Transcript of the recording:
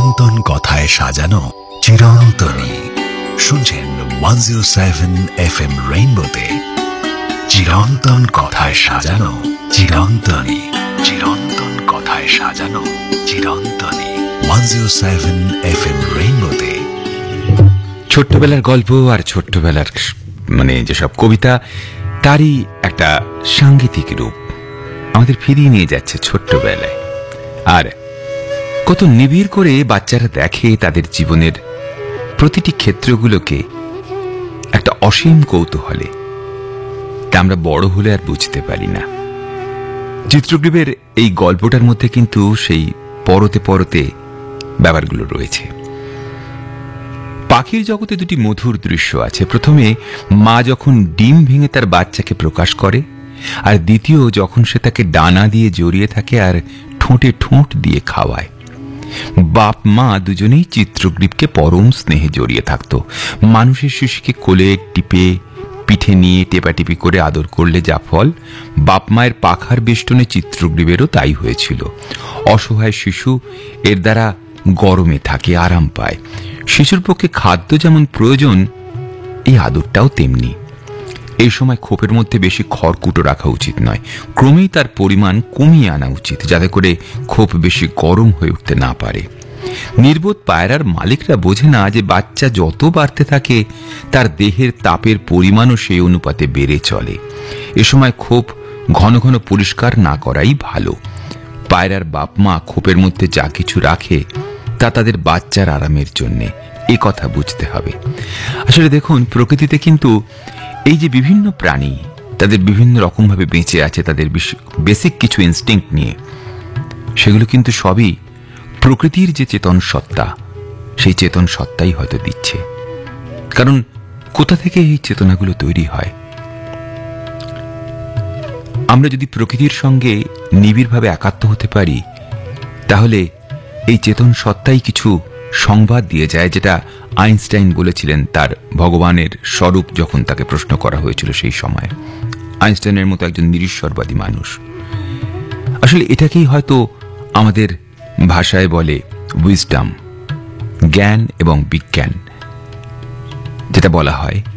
চিরন্তন কথায় সাজানো চিরন্তনী। শুনছেন 107 FM রেইনবোতে চিরন্তন কথায় সাজানো চিরন্তনী। চিরন্তন কথায় সাজানো চিরন্তনী 107 FM রেইনবোতে। ছোট্টবেলার গল্প আর ছোট্টবেলার যেসব কবিতা, তারই একটা সাংগীতিক রূপ আমাদের ফিরিয়ে নিয়ে যাচ্ছে ছোট্টবেলায়। আর কত নিবিড় করে বাচ্চারা দেখে তাদের জীবনের প্রতিটি ক্ষেত্রগুলোকে একটা অসীম কৌতূহলে, তা আমরা বড় হলে আর বুঝতে পারি না। চিত্রগ্রীবের এই গল্পটার মধ্যে কিন্তু সেই পরতে পরতে ব্যাপারগুলো রয়েছে। পাখির জগতে দুটি মধুর দৃশ্য আছে। প্রথমে মা যখন ডিম ভেঙে তার বাচ্চাকে প্রকাশ করে, আর দ্বিতীয় যখন সে তাকে ডানা দিয়ে জড়িয়ে থাকে আর ঠোঁটে ঠোঁট দিয়ে খাওয়ায়। বাপ মা দুজনেই চিত্রগ্রীবকে পরম স্নেহে জড়িয়ে থাকত। মানুষের শিশুকে কোলে টিপে পিঠে নিয়ে টেপাটিপি করে আদর করলে যা ফল, বাপ মায়ের পাখার বেষ্টনে চিত্রগ্রীবেরও তাই হয়েছিল। অসহায় শিশু এর দ্বারা গরমে থাকে, আরাম পায়। শিশুর পক্ষে খাদ্য যেমন প্রয়োজন, এই আদরটাও তেমনি। এই সময় খোপের মধ্যে বেশি খড়কুটো রাখা উচিত নয়, ক্রমেই তার পরিমাণ কমিয়ে আনা উচিত, যাতে করে খোপ বেশি গরম হয়ে উঠতে না পারে। নির্বোধ পায়রার মালিকরা বোঝে না যে বাচ্চা যত বাড়তে থাকে তার দেহের তাপের পরিমাণও সেই অনুপাতে বেড়ে চলে। এ সময় খোপ ঘন ঘন পরিষ্কার না করাই ভালো। পায়রার বাপ মা খোপের মধ্যে যা কিছু রাখে তা তাদের বাচ্চার আরামের জন্যে, এ কথা বুঝতে হবে। আসলে দেখুন, প্রকৃতিতে কিন্তু এই যে বিভিন্ন প্রাণী তাদের বিভিন্ন রকমভাবে বেঁচে আছে, তাদের বেসিক কিছু ইনস্টিংক্ট নিয়ে, সেগুলো কিন্তু সবই প্রকৃতির যে চেতন সত্তা, সেই চেতন সত্তাই হয়তো দিচ্ছে। কারণ কোথা থেকে এই চেতনাগুলো তৈরি হয়? আমরা যদি প্রকৃতির সঙ্গে নিবিড়ভাবে একাত্ম হতে পারি, তাহলে এই চেতন সত্তাই কিছু সংবাদ দিয়ে যায়, যেটা আইনস্টাইন বলেছিলেন তার ভগবানের স্বরূপ যখন তাকে প্রশ্ন করা হয়েছিল সেই সময়। আইনস্টাইনের মতো একজন নিরীশ্বরবাদী মানুষ। আসলে এটাকেই হয়তো আমাদের ভাষায় বলে উইজডম, জ্ঞান এবং বিজ্ঞান। যেটা বলা হয়